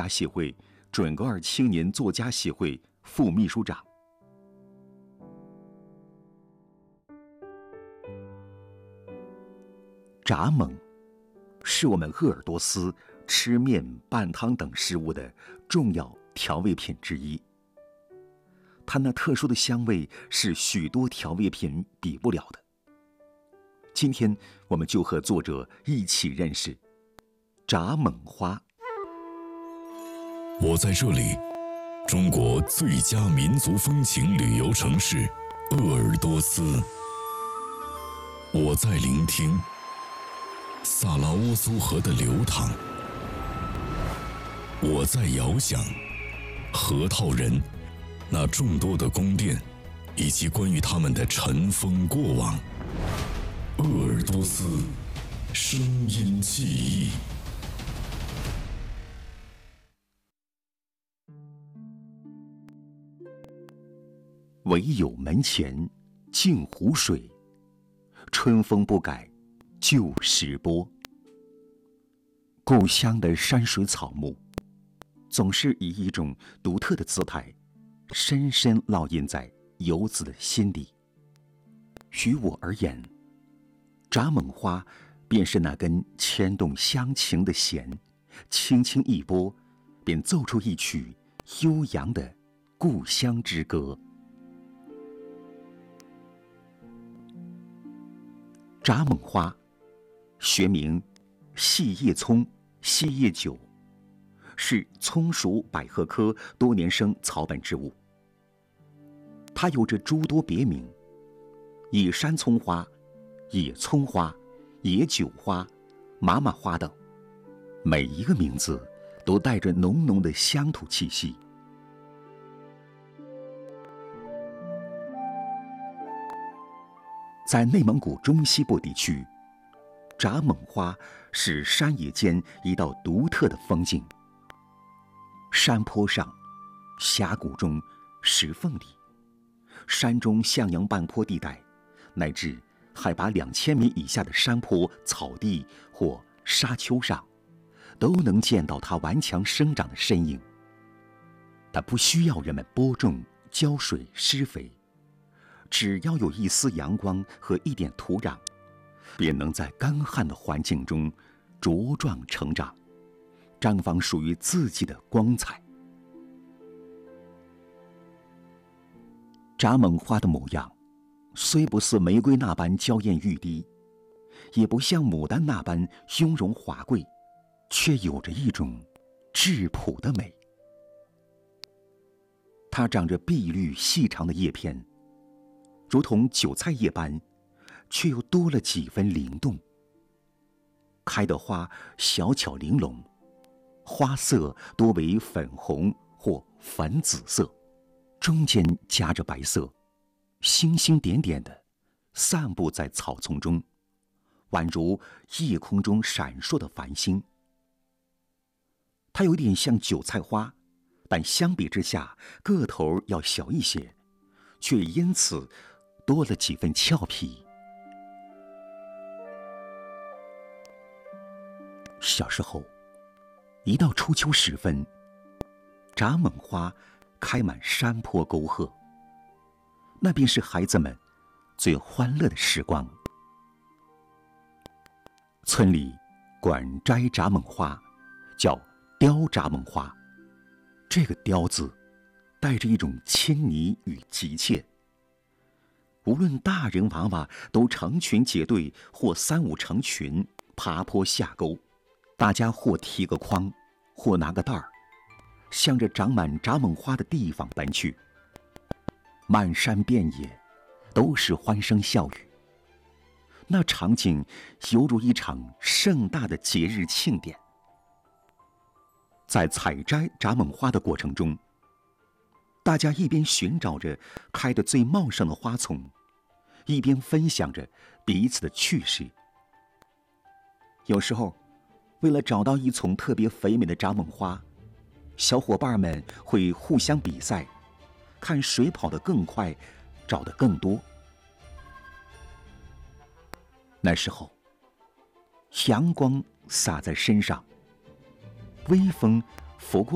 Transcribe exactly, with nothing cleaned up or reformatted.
协会准噶尔青年作家协会副秘书长。炸蒙是我们鄂尔多斯吃面、拌汤等食物的重要调味品之一。它那特殊的香味是许多调味品比不了的。今天我们就和作者一起认识炸蒙花。 我在这里，中国最佳民族风情旅游城市鄂尔多斯。我在聆听萨拉乌苏河的流淌，我在遥想河套人那众多的宫殿，以及关于他们的尘封过往。鄂尔多斯声音记忆。 唯有门前镜湖水，春风不改旧时波。故乡的山水草木，总是以一种独特的姿态，深深烙印在游子的心里。于我而言，炸蒙花便是那根牵动乡情的弦，轻轻一拨，便奏出一曲悠扬的故乡之歌。炸蒙花，学名细叶葱、细叶韭，是葱属百合科多年生草本植物。它有着诸多别名：野山葱花、野葱花、野韭花、麻麻花等，每一个名字都带着浓浓的乡土气息。在内蒙古中西部地区，炸蒙花是山野间一道独特的风景。山坡上、峡谷中、石缝里、山中向阳半坡地带，乃至海拔两千米以下的山坡、草地或沙丘上，都能见到它顽强生长的身影。它不需要人们播种、浇水、施肥，只要有一丝阳光和一点土壤，便能在干旱的环境中茁壮成长，绽放属于自己的光彩。炸蒙花的模样，虽不似玫瑰那般娇艳欲滴，也不像牡丹那般雍容华贵，却有着一种质朴的美。它长着碧绿细长的叶片，如同韭菜叶般，却又多了几分灵动。开的花小巧玲珑，花色多为粉红或粉紫色，中间夹着白色，星星点点的散布在草丛中，宛如夜空中闪烁的繁星。它有点像韭菜花，但相比之下个头要小一些，却因此多了几分俏皮。小时候，一到初秋时分，炸蒙花开满山坡沟壑，那便是孩子们最欢乐的时光。村里管摘炸蒙花叫雕炸蒙花，这个雕字带着一种亲昵与急切。无论大人娃娃都成群结队或三五成群爬坡下沟，大家或提个筐，或拿个袋儿，向着长满炸蒙花的地方奔去。漫山遍野都是欢声笑语，那场景犹如一场盛大的节日庆典。在采摘炸蒙花的过程中，大家一边寻找着开得最茂盛的花丛，一边分享着彼此的趣事。有时候，为了找到一丛特别肥美的炸蒙花，小伙伴们会互相比赛，看谁跑得更快，找得更多。那时候，阳光洒在身上，微风拂过